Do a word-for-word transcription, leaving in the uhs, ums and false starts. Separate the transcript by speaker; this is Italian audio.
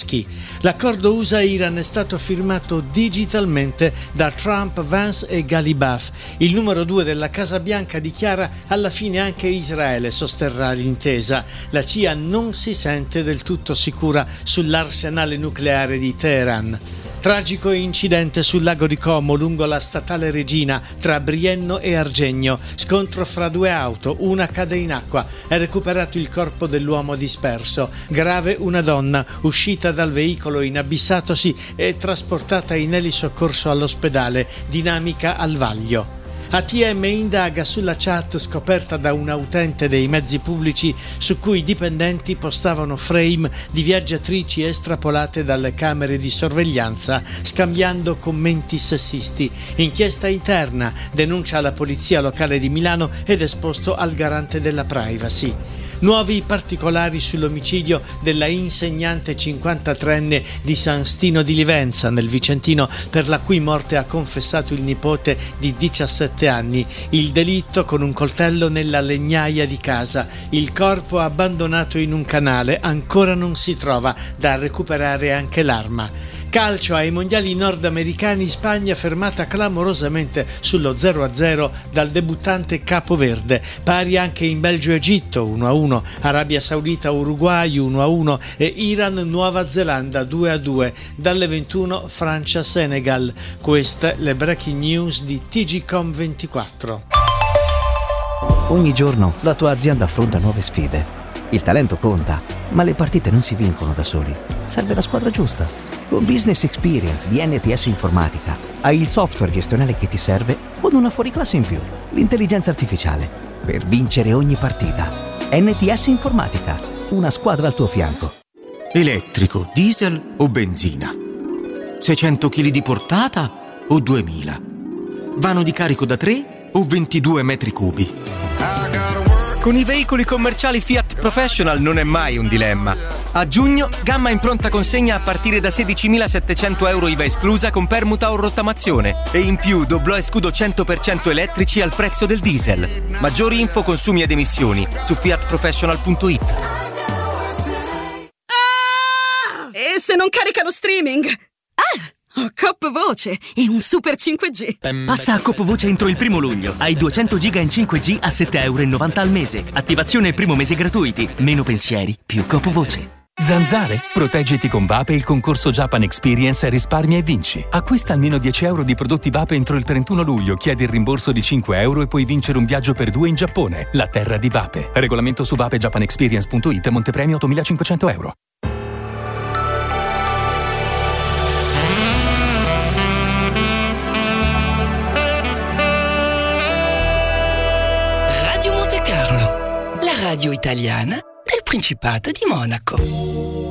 Speaker 1: Zelensky. L'accordo U S A-Iran è stato firmato digitalmente da Trump, Vance e Galibaf. Il numero due della Casa Bianca dichiara: alla fine anche Israele sosterrà l'intesa. La C I A non si sente del tutto sicura sull'arsenale nucleare di Teheran. Tragico incidente sul lago di Como lungo la statale Regina tra Brienno e Argegno. Scontro fra due auto, una cade in acqua. È recuperato il corpo dell'uomo disperso. Grave una donna uscita dal veicolo inabissatosi e trasportata in elisoccorso all'ospedale. Dinamica al vaglio. A T M indaga sulla chat scoperta da un utente dei mezzi pubblici su cui i dipendenti postavano frame di viaggiatrici estrapolate dalle camere di sorveglianza scambiando commenti sessisti. Inchiesta interna, denuncia alla polizia locale di Milano ed esposto al garante della privacy. Nuovi particolari sull'omicidio della insegnante cinquantatreenne di San Stino di Livenza nel Vicentino, per la cui morte ha confessato il nipote di diciassette anni. Il delitto con un coltello nella legnaia di casa. Il corpo abbandonato in un canale, ancora non si trova, da recuperare anche l'arma. Calcio ai mondiali nordamericani, Spagna fermata clamorosamente sullo zero a zero dal debuttante Capoverde, pari anche in Belgio-Egitto uno a uno, Arabia Saudita-Uruguay uno a uno e Iran-Nuova Zelanda due a due. Dalle ventuno Francia-Senegal. Queste le breaking news di T G Com ventiquattro.
Speaker 2: Ogni giorno la tua azienda affronta nuove sfide. Il talento conta, ma le partite non si vincono da soli. Serve la squadra giusta. Con Business Experience di N T S Informatica hai il software gestionale che ti serve con una fuoriclasse in più, l'intelligenza artificiale, per vincere ogni partita. N T S Informatica, una squadra al tuo fianco.
Speaker 3: Elettrico, diesel o benzina? seicento chili di portata o duemila? Vano di carico da tre o ventidue metri cubi? Con i veicoli commerciali Fiat Professional non è mai un dilemma. A giugno, gamma in pronta consegna a partire da sedicimilasettecento euro I V A esclusa con permuta o rottamazione. E in più doblò e scudo cento per cento elettrici al prezzo del diesel. Maggiori info, consumi ed emissioni su fiat professional punto it.
Speaker 4: Ah! E se non carica lo streaming? Ah! Ho Coop Voce e un super cinque G.
Speaker 5: Passa a Coop Voce entro il primo luglio. Hai duecento giga in cinque G a sette virgola novanta euro al mese. Attivazione e primo mese gratuiti. Meno pensieri, più Coop Voce.
Speaker 6: Zanzare? Proteggiti con Vape, il concorso Japan Experience Risparmia e vinci. Acquista almeno dieci euro di prodotti Vape entro il trentuno luglio, chiedi il rimborso di cinque euro e puoi vincere un viaggio per due in Giappone, la terra di Vape. Regolamento su vape japan experience punto it, montepremio ottomilacinquecento euro.
Speaker 7: Radio Monte Carlo, la radio italiana del Principato di Monaco.